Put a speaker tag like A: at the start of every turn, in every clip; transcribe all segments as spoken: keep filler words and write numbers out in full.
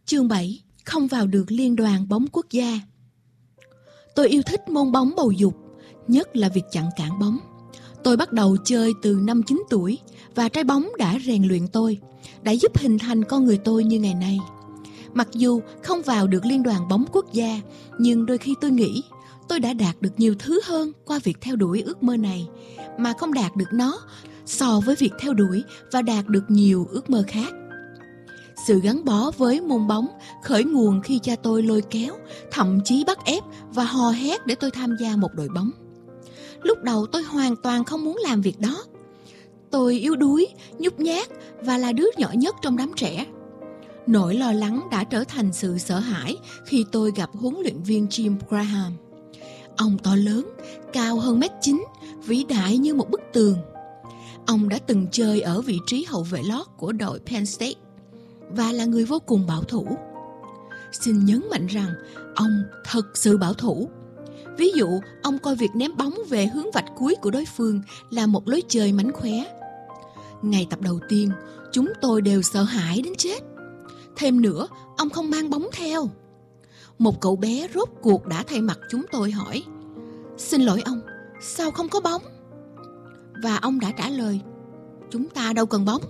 A: Chương bảy. Không vào được liên đoàn bóng quốc gia. Tôi yêu thích môn bóng bầu dục, nhất là việc chặn cản bóng. Tôi bắt đầu chơi từ năm chín tuổi và trái bóng đã rèn luyện tôi, đã giúp hình thành con người tôi như ngày nay. Mặc dù không vào được liên đoàn bóng quốc gia, nhưng đôi khi tôi nghĩ tôi đã đạt được nhiều thứ hơn qua việc theo đuổi ước mơ này, mà không đạt được nó so với việc theo đuổi và đạt được nhiều ước mơ khác. Sự gắn bó với môn bóng khởi nguồn khi cha tôi lôi kéo, thậm chí bắt ép và hò hét để tôi tham gia một đội bóng. Lúc đầu tôi hoàn toàn không muốn làm việc đó. Tôi yếu đuối, nhút nhát và là đứa nhỏ nhất trong đám trẻ. Nỗi lo lắng đã trở thành sự sợ hãi khi tôi gặp huấn luyện viên Jim Graham. Ông to lớn, cao hơn mét chín, vĩ đại như một bức tường. Ông đã từng chơi ở vị trí hậu vệ lót của đội Penn State và là người vô cùng bảo thủ. Xin nhấn mạnh rằng ông thật sự bảo thủ. Ví dụ, ông coi việc ném bóng về hướng vạch cuối của đối phương là một lối chơi mánh khóe. Ngày tập đầu tiên, chúng tôi đều sợ hãi đến chết. Thêm nữa, ông không mang bóng theo. Một cậu bé rốt cuộc đã thay mặt chúng tôi hỏi: "Xin lỗi ông, sao không có bóng?" Và ông đã trả lời: "Chúng ta đâu cần bóng."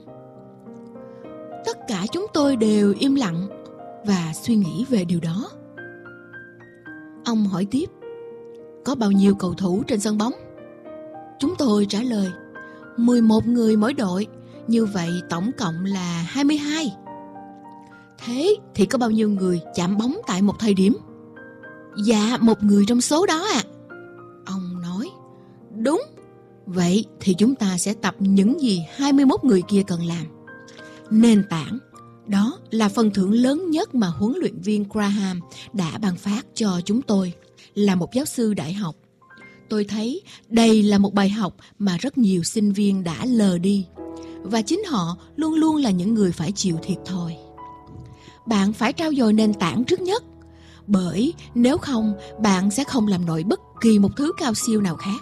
A: Tất cả chúng tôi đều im lặng và suy nghĩ về điều đó. Ông hỏi tiếp: "Có bao nhiêu cầu thủ trên sân bóng?" Chúng tôi trả lời: mười một người mỗi đội, như vậy tổng cộng là hai mươi hai. "Thế thì có bao nhiêu người chạm bóng tại một thời điểm?" "Dạ, một người trong số đó ạ." Ông nói: "Đúng, vậy thì chúng ta sẽ tập những gì hai mươi mốt người kia cần làm." Nền tảng, đó là phần thưởng lớn nhất mà huấn luyện viên Graham đã ban phát cho chúng tôi. Là một giáo sư đại học, tôi thấy đây là một bài học mà rất nhiều sinh viên đã lờ đi, và chính họ luôn luôn là những người phải chịu thiệt thòi. Bạn phải trau dồi nền tảng trước nhất, bởi nếu không, bạn sẽ không làm nổi bất kỳ một thứ cao siêu nào khác.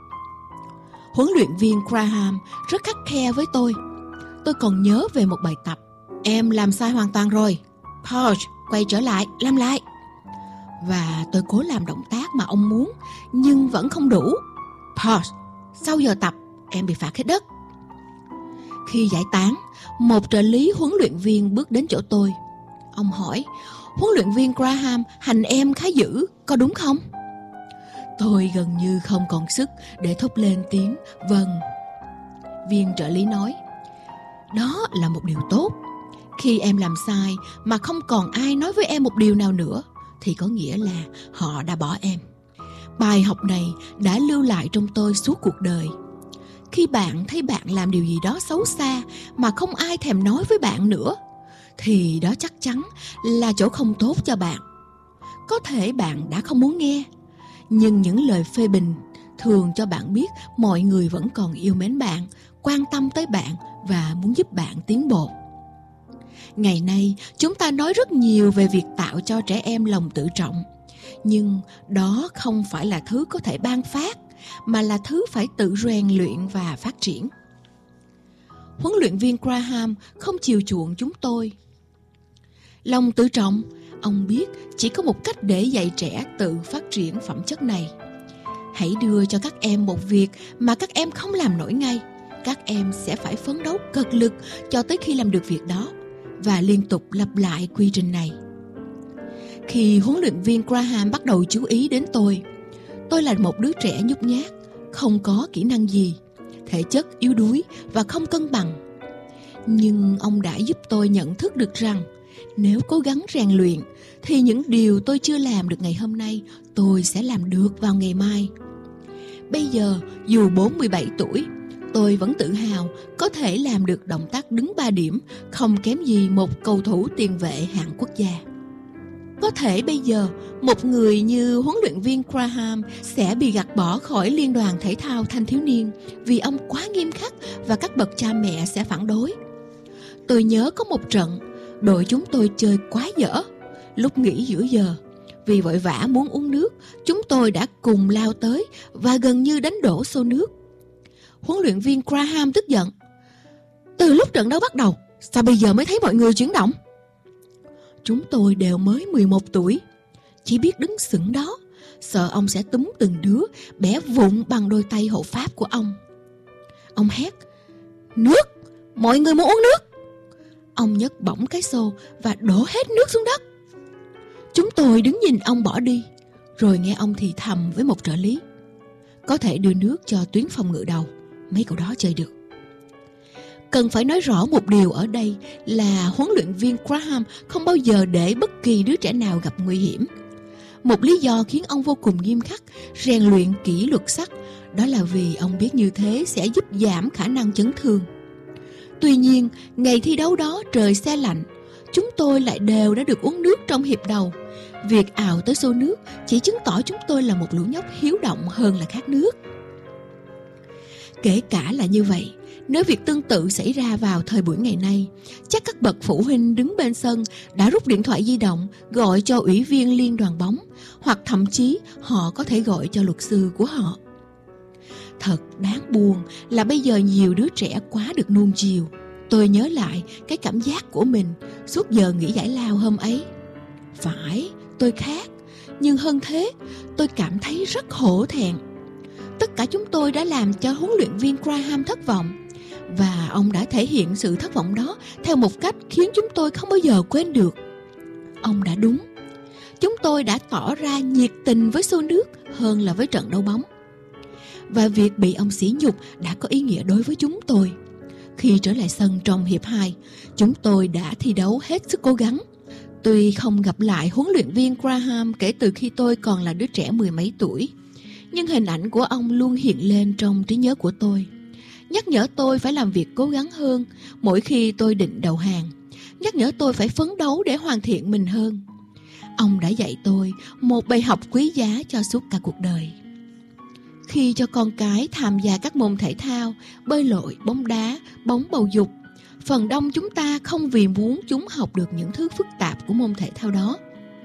A: Huấn luyện viên Graham rất khắt khe với tôi. Tôi còn nhớ về một bài tập: "Em làm sai hoàn toàn rồi. Pause, quay trở lại, làm lại." Và tôi cố làm động tác mà ông muốn, nhưng vẫn không đủ. "Pause, sau giờ tập, em bị phạt hết đất." Khi giải tán, một trợ lý huấn luyện viên bước đến chỗ tôi. Ông hỏi: "Huấn luyện viên Graham hành em khá dữ, có đúng không?" Tôi gần như không còn sức để thốt lên tiếng "vâng". Viên trợ lý nói: "Đó là một điều tốt. Khi em làm sai mà không còn ai nói với em một điều nào nữa, thì có nghĩa là họ đã bỏ em." Bài học này đã lưu lại trong tôi suốt cuộc đời. Khi bạn thấy bạn làm điều gì đó xấu xa mà không ai thèm nói với bạn nữa, thì đó chắc chắn là chỗ không tốt cho bạn. Có thể bạn đã không muốn nghe, nhưng những lời phê bình thường cho bạn biết mọi người vẫn còn yêu mến bạn, quan tâm tới bạn và muốn giúp bạn tiến bộ. Ngày nay, chúng ta nói rất nhiều về việc tạo cho trẻ em lòng tự trọng, nhưng đó không phải là thứ có thể ban phát, mà là thứ phải tự rèn luyện và phát triển. Huấn luyện viên Graham không chiều chuộng chúng tôi. Lòng tự trọng, ông biết chỉ có một cách để dạy trẻ tự phát triển phẩm chất này. Hãy đưa cho các em một việc mà các em không làm nổi ngay. Các em sẽ phải phấn đấu cật lực cho tới khi làm được việc đó, và liên tục lặp lại quy trình này. Khi huấn luyện viên Graham bắt đầu chú ý đến tôi, tôi là một đứa trẻ nhút nhát, không có kỹ năng gì, thể chất yếu đuối và không cân bằng. Nhưng ông đã giúp tôi nhận thức được rằng nếu cố gắng rèn luyện thì những điều tôi chưa làm được ngày hôm nay, tôi sẽ làm được vào ngày mai. Bây giờ, dù bốn mươi bảy tuổi, tôi vẫn tự hào có thể làm được động tác đứng ba điểm, không kém gì một cầu thủ tiền vệ hạng quốc gia. Có thể bây giờ, một người như huấn luyện viên Graham sẽ bị gạt bỏ khỏi Liên đoàn Thể thao Thanh thiếu niên vì ông quá nghiêm khắc và các bậc cha mẹ sẽ phản đối. Tôi nhớ có một trận, đội chúng tôi chơi quá dở. Lúc nghỉ giữa giờ, vì vội vã muốn uống nước, chúng tôi đã cùng lao tới và gần như đánh đổ xô nước. Huấn luyện viên Graham tức giận: "Từ lúc trận đấu bắt đầu, sao bây giờ mới thấy mọi người chuyển động?" Chúng tôi đều mới mười một tuổi, chỉ biết đứng sững đó, sợ ông sẽ túm từng đứa bẻ vụn bằng đôi tay hộ pháp của ông. Ông hét: "Nước! Mọi người muốn uống nước!" Ông nhấc bổng cái xô và đổ hết nước xuống đất. Chúng tôi đứng nhìn ông bỏ đi, rồi nghe ông thì thầm với một trợ lý: "Có thể đưa nước cho tuyến phòng ngự đầu, mấy cậu đó chơi được." Cần phải nói rõ một điều ở đây là huấn luyện viên Graham không bao giờ để bất kỳ đứa trẻ nào gặp nguy hiểm. Một lý do khiến ông vô cùng nghiêm khắc, rèn luyện kỷ luật sắt, đó là vì ông biết như thế sẽ giúp giảm khả năng chấn thương. Tuy nhiên, ngày thi đấu đó trời se lạnh, chúng tôi lại đều đã được uống nước trong hiệp đầu. Việc ào tới xô nước chỉ chứng tỏ chúng tôi là một lũ nhóc hiếu động hơn là khát nước. Kể cả là như vậy, nếu việc tương tự xảy ra vào thời buổi ngày nay, chắc các bậc phụ huynh đứng bên sân đã rút điện thoại di động gọi cho ủy viên liên đoàn bóng, hoặc thậm chí họ có thể gọi cho luật sư của họ. Thật đáng buồn là bây giờ nhiều đứa trẻ quá được nuông chiều. Tôi nhớ lại cái cảm giác của mình suốt giờ nghỉ giải lao hôm ấy. Phải, tôi khác, nhưng hơn thế, tôi cảm thấy rất hổ thẹn. Tất cả chúng tôi đã làm cho huấn luyện viên Graham thất vọng, và ông đã thể hiện sự thất vọng đó theo một cách khiến chúng tôi không bao giờ quên được. Ông đã đúng. Chúng tôi đã tỏ ra nhiệt tình với xô nước hơn là với trận đấu bóng. Và việc bị ông sỉ nhục đã có ý nghĩa đối với chúng tôi. Khi trở lại sân trong hiệp hai, chúng tôi đã thi đấu hết sức cố gắng. Tuy không gặp lại huấn luyện viên Graham kể từ khi tôi còn là đứa trẻ mười mấy tuổi, nhưng hình ảnh của ông luôn hiện lên trong trí nhớ của tôi, nhắc nhở tôi phải làm việc cố gắng hơn mỗi khi tôi định đầu hàng, nhắc nhở tôi phải phấn đấu để hoàn thiện mình hơn. Ông đã dạy tôi một bài học quý giá cho suốt cả cuộc đời. Khi cho con cái tham gia các môn thể thao, bơi lội, bóng đá, bóng bầu dục, phần đông chúng ta không vì muốn chúng học được những thứ phức tạp của môn thể thao đó.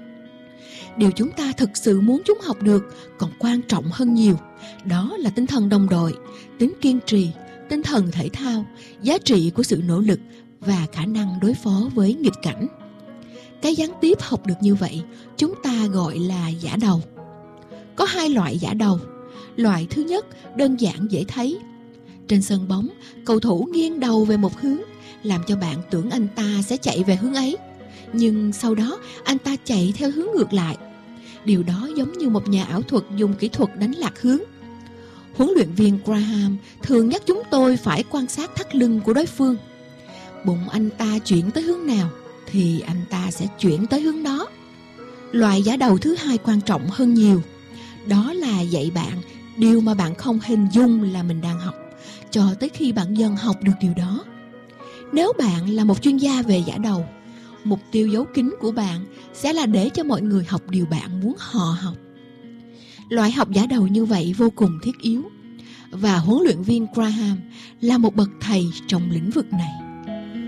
A: Điều chúng ta thực sự muốn chúng học được còn quan trọng hơn nhiều. Đó là tinh thần đồng đội, tính kiên trì, tinh thần thể thao, giá trị của sự nỗ lực và khả năng đối phó với nghịch cảnh. Cái gián tiếp học được như vậy chúng ta gọi là giả đầu. Có hai loại giả đầu. Loại thứ nhất đơn giản dễ thấy. Trên sân bóng, cầu thủ nghiêng đầu về một hướng, làm cho bạn tưởng anh ta sẽ chạy về hướng ấy, nhưng sau đó anh ta chạy theo hướng ngược lại. Điều đó giống như một nhà ảo thuật dùng kỹ thuật đánh lạc hướng. Huấn luyện viên Graham thường nhắc chúng tôi phải quan sát thắt lưng của đối phương. Bụng anh ta chuyển tới hướng nào thì anh ta sẽ chuyển tới hướng đó. Loại giả đầu thứ hai quan trọng hơn nhiều. Đó là dạy bạn điều mà bạn không hình dung là mình đang học, cho tới khi bạn dần học được điều đó. Nếu bạn là một chuyên gia về giả đầu, mục tiêu giấu kín của bạn sẽ là để cho mọi người học điều bạn muốn họ học. Loại học giả đầu như vậy vô cùng thiết yếu, và huấn luyện viên Graham là một bậc thầy trong lĩnh vực này.